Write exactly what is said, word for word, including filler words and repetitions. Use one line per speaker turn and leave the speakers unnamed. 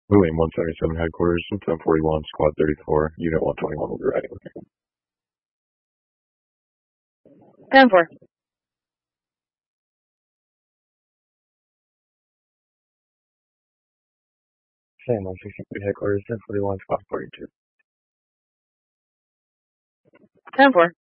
Moving one seventy-seven headquarters, ten forty-one, squad thirty-four, unit one twenty-one will be riding with you.
ten four.
Same one sixty-three headquarters, ten forty-one, squad forty-two.
ten four.